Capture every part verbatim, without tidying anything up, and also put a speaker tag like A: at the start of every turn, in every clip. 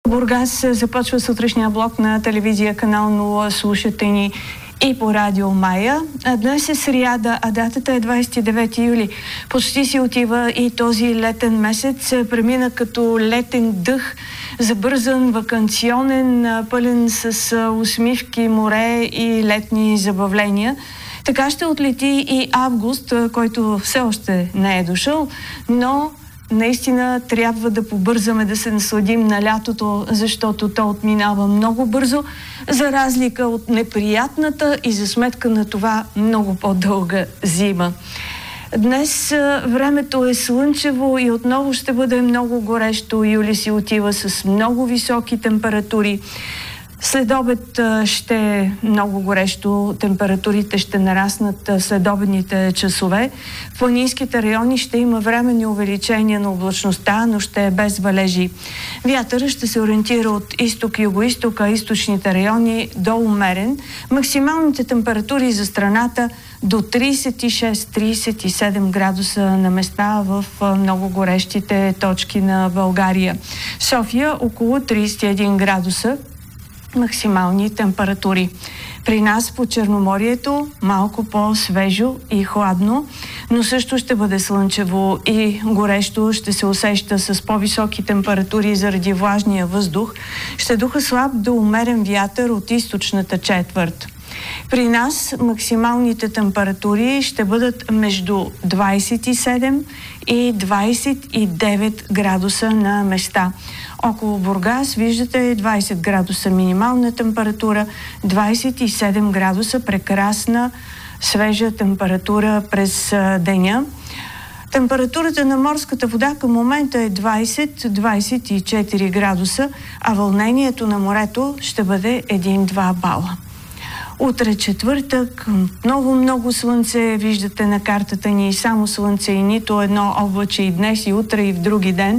A: Бургас започва сутрешния блок на телевизия Канал нула. Слушате ни и по радио Мая. Днес е сряда, а датата е двадесет и девети юли. Почти си отива и този летен месец. Премина като летен дъх, забързан, ваканционен, пълен с усмивки, море и летни забавления. Така ще отлети и август, който все още не е дошъл, но наистина трябва да побързаме да се насладим на лятото, защото то отминава много бързо, за разлика от неприятната и за сметка на това много по-дълга зима. Днес времето е слънчево и отново ще бъде много горещо. Юли си отива с много високи температури. След обед ще е много горещо, температурите ще нараснат след обедните часове. В планинските райони ще има временни увеличения на облачността, но ще е без валежи. Вятърът ще се ориентира от изток-югоизток, а източните райони до умерен. Максималните температури за страната до тридесет и шест до тридесет и седем градуса на места в много горещите точки на България. София около тридесет и един градуса. Максимални температури. При нас по Черноморието малко по-свежо и хладно, но също ще бъде слънчево и горещо, ще се усеща с по-високи температури заради влажния въздух. Ще духа слаб до умерен вятър от източната четвърт. При нас максималните температури ще бъдат между двадесет и седем и двадесет и девет градуса на места. Около Бургас виждате двадесет градуса минимална температура, двадесет и седем градуса прекрасна свежа температура през деня. Температурата на морската вода към момента е двадесет до двадесет и четири градуса, а вълнението на морето ще бъде един до два бала. Утре четвъртък, много много слънце, виждате на картата ни само слънце и нито едно облаче и днес, и утре, и в други ден.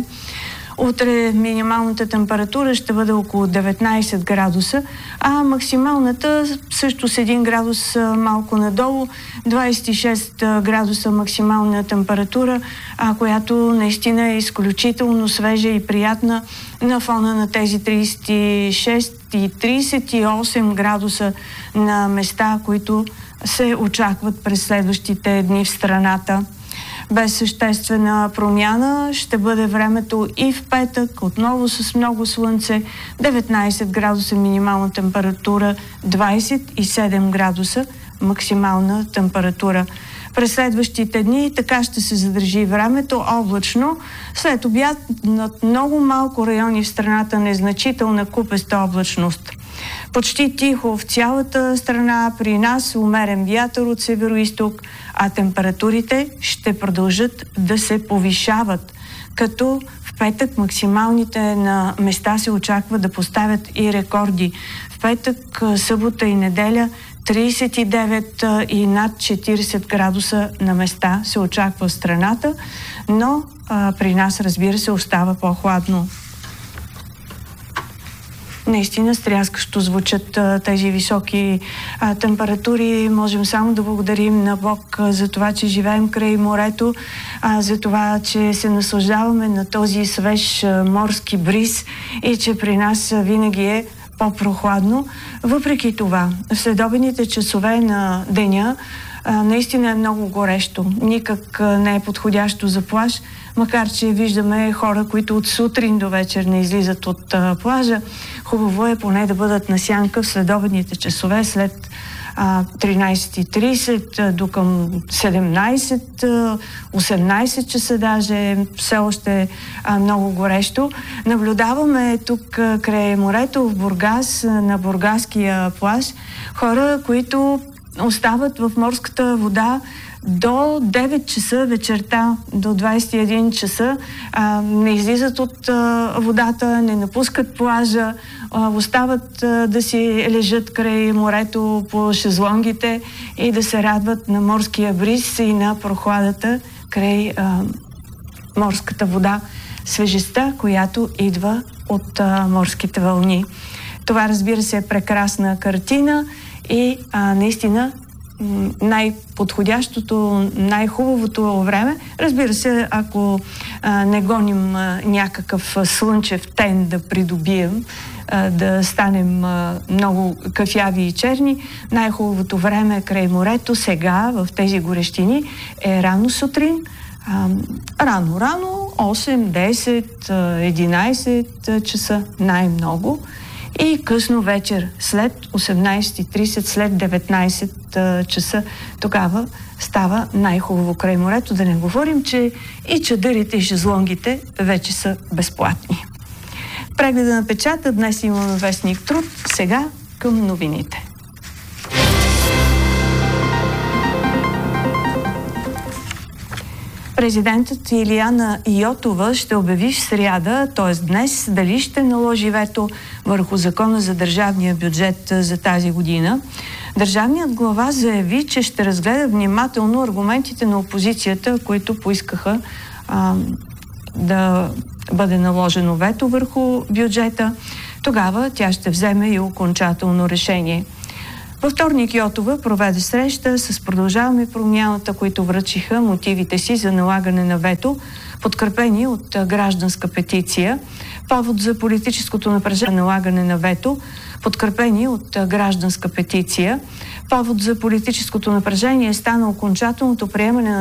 A: Утре минималната температура ще бъде около деветнадесет градуса, а максималната също с един градус малко надолу, двадесет и шест градуса максимална температура, а която наистина е изключително свежа и приятна на фона на тези тридесет и шест и тридесет и осем градуса на места, които се очакват през следващите дни в страната. Без съществена промяна ще бъде времето и в петък, отново с много слънце, деветнадесет градуса минимална температура, двадесет и седем градуса максимална температура. През следващите дни така ще се задържи времето облачно. След обяд над много малко райони в страната незначителна купеста облачност. Почти тихо в цялата страна, при нас умерен вятър от северо-изток, а температурите ще продължат да се повишават, като в петък максималните на места се очаква да поставят и рекорди. В петък, събота и неделя тридесет и девет и над четиридесет градуса на места се очаква в страната, но а, при нас, разбира се, остава по-хладно. Наистина стряскащо звучат а, тези високи а, температури. Можем само да благодарим на Бог а, за това, че живеем край морето, а, за това, че се наслаждаваме на този свеж а, морски бриз и че при нас а, винаги е по-прохладно. Въпреки това, в следобедните часове на деня а, наистина е много горещо. Никак а, не е подходящо за плаж, макар че виждаме хора, които от сутрин до вечер не излизат от а, плажа. Хубаво е поне да бъдат на сянка в следобедните часове след а, тринадесет и тридесет до към седемнадесет, осемнадесет часа даже, все още а, много горещо. Наблюдаваме тук а, край морето в Бургас, а, на бургаския плаж, хора, които остават в морската вода до девет часа вечерта, до двадесет и един часа, а, не излизат от а, водата, не напускат плажа, а, остават а, да си лежат край морето по шезлонгите и да се радват на морския бриз и на прохладата край а, морската вода, свежестта, която идва от а, морските вълни. Това, разбира се, е прекрасна картина и а, наистина най-подходящото, най-хубавото време. Разбира се, ако а, не гоним а, някакъв слънчев тен да придобием, а, да станем а, много кафяви и черни, най-хубавото време край морето сега, в тези горещини, е рано сутрин, рано-рано, осем, десет, единайсет часа най-много, и късно вечер след осемнайсет и трийсет, след деветнайсет часа, тогава става най-хубаво край морето. Да не говорим, че и чадърите и шезлонгите вече са безплатни. Прегледа на печата днес имаме вестник Труд. Сега към новините. Президентът Илияна Йотова ще обяви в сряда, т.е. днес, дали ще наложи вето върху закона за държавния бюджет за тази година. Държавният глава заяви, че ще разгледа внимателно аргументите на опозицията, които поискаха а, да бъде наложено вето върху бюджета. Тогава тя ще вземе и окончателно решение. Във вторник Йотова проведе среща с Продължаваме промяната, които връчиха мотивите си за налагане на вето, подкрепени от гражданска петиция. Повод за политическото напрежение налагане на вето, подкрепени от гражданска петиция. Повод за политическото напрежение стана окончателното приемане на